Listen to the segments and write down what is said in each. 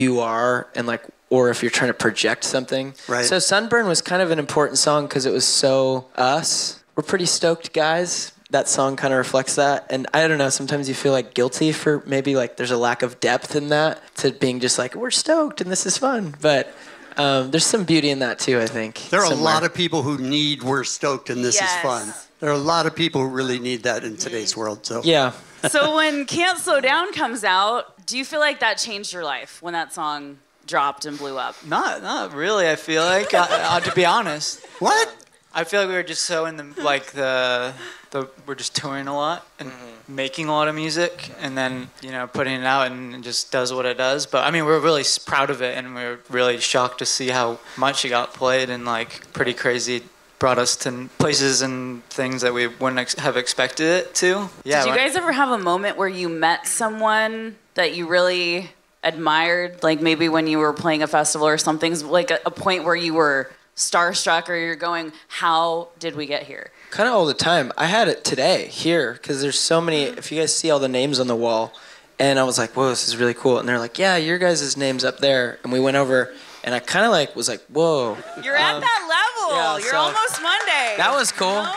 you are and like, or if you're trying to project something. Right. So Sunburn was kind of an important song because it was so us. We're pretty stoked guys. That song kind of reflects that. And I don't know, sometimes you feel like guilty for maybe like there's a lack of depth in that to being just like, we're stoked and this is fun. But there's some beauty in that too, I think. There are a lot of people who need "We're Stoked" and "This is fun." There are a lot of people who really need that in today's world. So yeah. So when "Can't Slow Down" comes out, do you feel like that changed your life when that song dropped and blew up? Not really. I feel like to be honest. What? I feel like we were just so in the we're just touring a lot and making a lot of music, and then putting it out, and it just does what it does. But I mean, we're really proud of it, and we're really shocked to see how much it got played, and like pretty crazy. Brought us to places and things that we wouldn't have expected it to. Yeah. Did you guys ever have a moment where you met someone that you really admired, like maybe when you were playing a festival or something, like a point where you were starstruck or you're going, how did we get here? Kind of all the time. I had it today here because there's so many. If you guys see all the names on the wall, and I was like, whoa, this is really cool. And they're like, yeah, your guys' name's up there. And we went over, and I kind of like was like, whoa. You're at that level. Yeah, You're so almost Monday. That was cool. You know?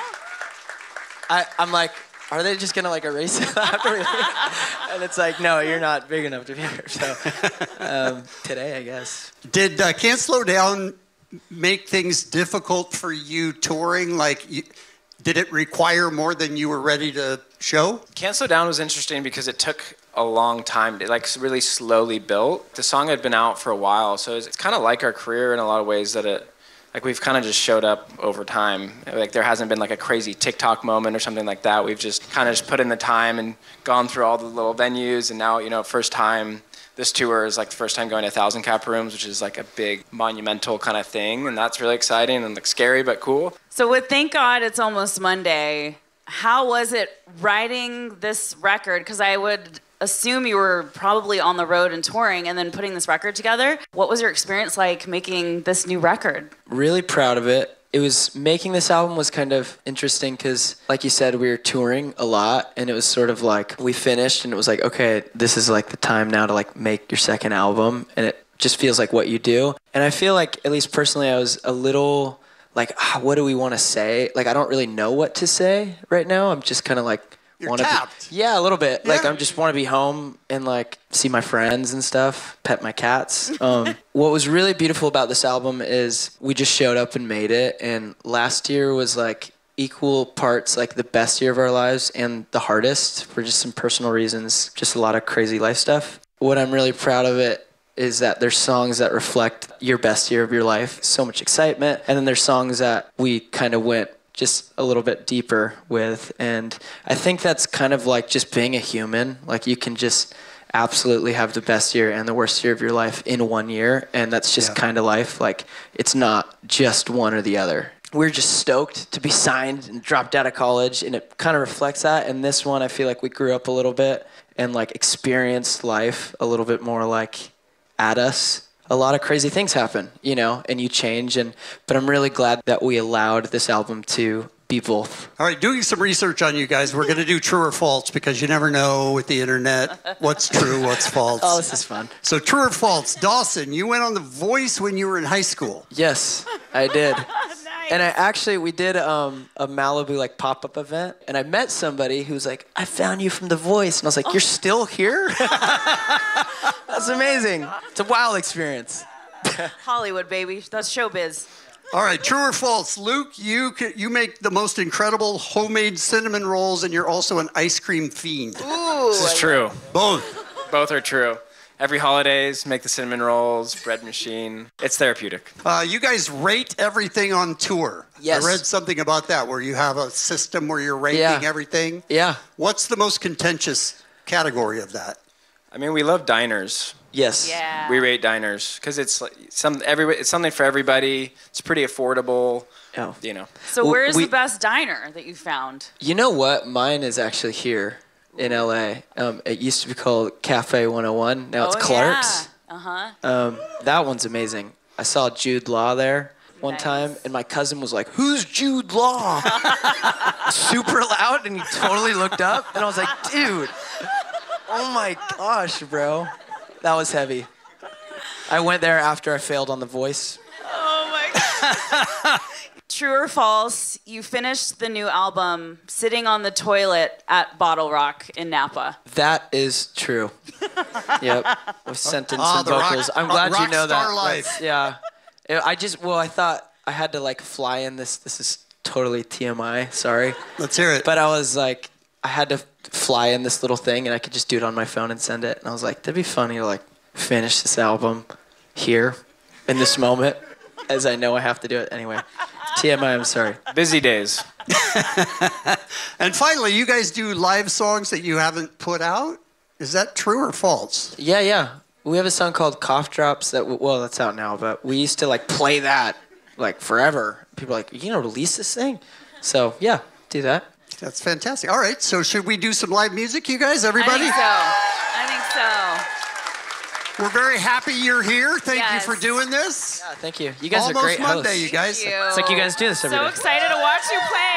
I'm like, are they just gonna like erase it after we leave? And it's like, no, you're not big enough to be here. So today, I guess. Did "Can't Slow Down" make things difficult for you touring? Like, did it require more than you were ready to show? "Can't Slow Down" was interesting because it took a long time. It like really slowly built. The song had been out for a while, so it's kind of like our career in a lot of ways that it, like we've kind of just showed up over time. Like there hasn't been like a crazy TikTok moment or something like that. We've just kind of just put in the time and gone through all the little venues, and now, first time, this tour is like the first time going to 1,000 Cap Rooms, which is like a big monumental kind of thing, and that's really exciting and like scary but cool. So with Thank God It's Almost Monday, how was it writing this record? Because I would assume you were probably on the road and touring and then putting this record together. What was your experience like making this new record? Really proud of it. It was making this album was kind of interesting because, like you said, we were touring a lot, and it was sort of like we finished and it was like, okay, this is like the time now to like make your second album, and it just feels like what you do. And I feel like, at least personally, I was a little like, what do we want to say? Like, I don't really know what to say right now. I'm just kind of like, You're tapped. Yeah, a little bit. Yeah. Like, I just want to be home and like see my friends and stuff, pet my cats. What was really beautiful about this album is we just showed up and made it. And last year was like equal parts like the best year of our lives and the hardest for just some personal reasons, just a lot of crazy life stuff. What I'm really proud of it is that there's songs that reflect your best year of your life, so much excitement. And then there's songs that we kind of went just a little bit deeper with. And I think that's kind of like just being a human. Like you can just absolutely have the best year and the worst year of your life in 1 year. And that's just kind of life. Like it's not just one or the other. We're just stoked to be signed and dropped out of college, and it kind of reflects that. And this one, I feel like we grew up a little bit and like experienced life a little bit more like at us. A lot of crazy things happen, and you change. But I'm really glad that we allowed this album to be both. All right, doing some research on you guys. We're going to do true or false because you never know with the internet what's true, what's false. Oh, this is fun. So true or false, Dawson, you went on The Voice when you were in high school. Yes, I did. Nice. And we did a Malibu like pop-up event, and I met somebody who's like, I found you from The Voice. And I was like, you're still here? That's amazing. It's a wild experience. Hollywood, baby. That's showbiz. All right, true or false, Luke, you make the most incredible homemade cinnamon rolls, and you're also an ice cream fiend. Ooh. This is true. Both. Both are true. Every holidays, make the cinnamon rolls, bread machine. It's therapeutic. You guys rate everything on tour. Yes. I read something about that, where you have a system where you're rating everything. Yeah. What's the most contentious category of that? I mean, we love diners. Yes. Yeah. We rate diners because it's like it's something for everybody. It's pretty affordable. Oh. So where's the best diner that you found? You know what? Mine is actually here in LA. It used to be called Cafe 101. Now it's Clark's. Yeah. Uh-huh. That one's amazing. I saw Jude Law there one time, and my cousin was like, who's Jude Law? Super loud, and he totally looked up, and I was like, dude, oh my gosh, bro. That was heavy. I went there after I failed on The Voice. Oh my God. True or false, you finished the new album sitting on the toilet at Bottle Rock in Napa. That is true. Yep. We sent in Oh, some the rock- vocals. I'm glad you rock know that. star life. Yeah. I thought I had to like fly in this. This is totally TMI. Sorry. Let's hear it. But I was like, I had to fly in this little thing and I could just do it on my phone and send it. And I was like, that'd be funny to like finish this album here in this moment as I know I have to do it anyway. TMI, I'm sorry. Busy days. And finally, you guys do live songs that you haven't put out? Is that true or false? Yeah. We have a song called Cough Drops that's out now, but we used to like play that like forever. People are like, you release this thing? So yeah, do that. That's fantastic. All right, so should we do some live music, you guys, everybody? I think so. We're very happy you're here. Thank you Yes. for doing this. Yeah, thank you. You guys Almost are great Monday, hosts. you guys. Thank you. It's like you guys do this every So day. excited to watch you play.